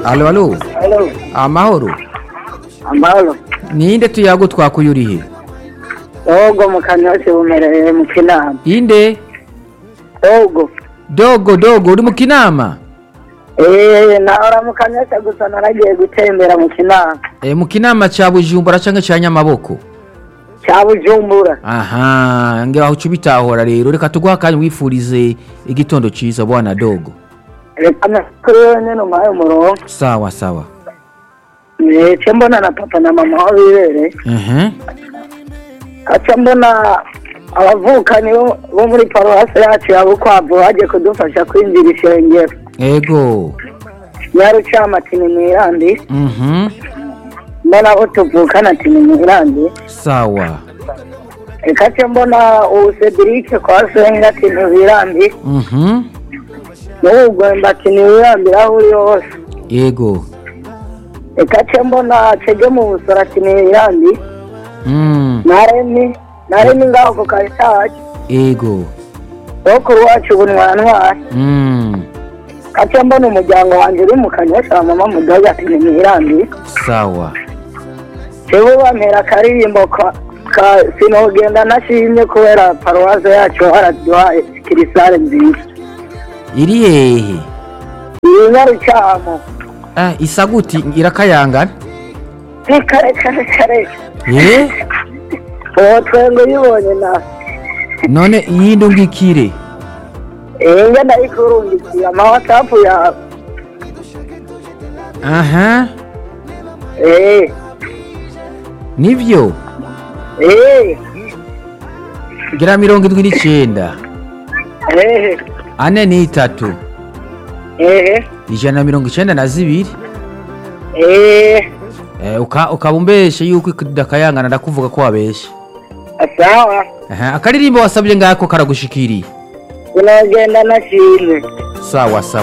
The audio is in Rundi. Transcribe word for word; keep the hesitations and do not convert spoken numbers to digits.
Alo, alo. Halo, Amahoro. amahoro. Ninde tuyago twakuyurihe? Dogo mu Kanyosha bumereye mu Kinama. Inde? Dogo. Dogo, dogo, uri mu Kinama? Eh, nahora mu Kanyosha gusa naragiye gutembera mu Kinama. Eh, mu Kinama ca Bujumbura canke ca Nyamaboko? Ca Bujumbura. Aha, nge aho cubitahora rero reka tuguha kandi wifurize igitondo ciza bwana Dogo. Reka nakuru nyene umpaye umurongo. Sawa sawa. Eh, ce mbona na papa na mama aho bibereye. Mhm. Aca mbona abavukani bo bo muri paruwasi yacu ya Bukwavu baje kudufasha kwinjira ishengero. Ego. Nyarucama tini mwirandi. Mhm. Mbona abo tuvukana tini mwirandi. Sawa. Reka ce mbona ubu Cedric kwa Senga tini mwirandi. Mhm. N'ubwo mbatini mwirandi aho uri hose. Ego. Reka ce mbona cege mu busora tini mwirandi. Mm. Nareni, nareni ngaho ku Karitaje. Ego. Sokuru wacu bunwantwara. Mm. Kaca mbona umuryango wanje uri mu Kanyosha mama mudoga tini mwirandi. Sawa. Jewe bampera akaririmbo ka, ka sinogenda nashimye kubera paruwase yacu haraduhaye kirisare nziza. Iri hehe? Iyi Nyarucamo. Ah, isaguti irakayangana? Kare kare kare. Eh? Uwo twengo yibonye na. None iyindi ngikire. Eh, nge ndayikurungikiye ama WhatsApp ya. Aha. Eh. Nivyo? Eh. Gira mirongo indwi n'icenda. Eh. Ane n'itatu. Eh. Ijana na mirongo icenda na zibiri. Eh. Eh, uka ukabumbeshe yuko idakayangana ndakuvuga ko wabeshe. Asawa. Aha, akaririmbo wasabye ngako karagushikiriye. Sinogenda nashimye. Sawa sawa.